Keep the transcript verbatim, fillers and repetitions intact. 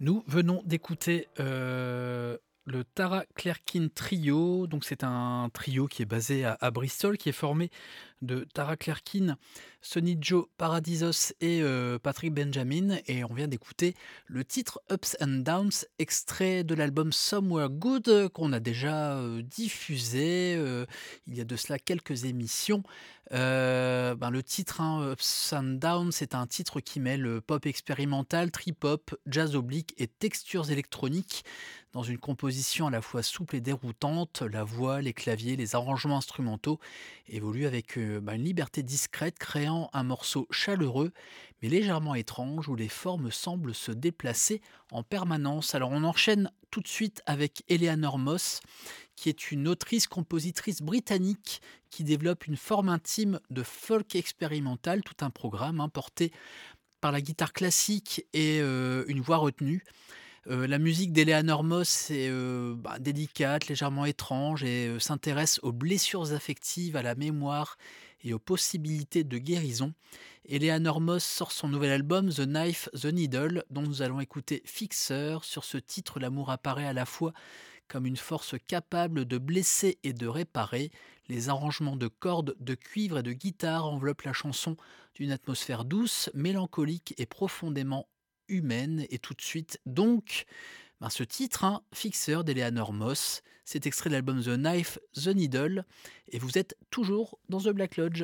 Nous venons d'écouter, heu, le Tara Clerkin Trio. Donc c'est un trio qui est basé à à Bristol, qui est formé de Tara Clerkin, Sonny Joe Paradisos et heu, Patrick Benjamin, et on vient d'écouter le titre Ups and Downs, extrait de l'album Somewhere Good, heu, qu'on a déjà, heu, diffusé, heu, il y a de cela quelques émissions. Heu, ben, le titre, hein, Ups and Downs, c'est un titre qui mêle, heu, pop expérimental, trip-hop, jazz oblique et textures électroniques dans une composition à la fois souple et déroutante. La voix, les claviers, les arrangements instrumentaux évoluent avec, heu, bah, une liberté discrète, créant un morceau chaleureux mais légèrement étrange où les formes semblent se déplacer en permanence. Alors on enchaîne tout de suite avec Eleanor Moss, qui est une autrice-compositrice britannique qui développe une forme intime de folk expérimental, tout un programme, hein, porté par la guitare classique et heu, une voix retenue. Heu, la musique d'Eleanor Moss est, heu, bah, délicate, légèrement étrange, et heu, s'intéresse aux blessures affectives, à la mémoire et aux possibilités de guérison. Eleanor Moss sort son nouvel album The Knife, The Needle, dont nous allons écouter Fixer. Sur ce titre, l'amour apparaît à la fois comme une force capable de blesser et de réparer. Les arrangements de cordes, de cuivre et de guitare enveloppent la chanson d'une atmosphère douce, mélancolique et profondément humaine. Et tout de suite, donc, ben, ce titre, hein, Fixer d'Eleanor Moss, c'est extrait de l'album The Knife, The Needle, et vous êtes toujours dans The Black Lodge.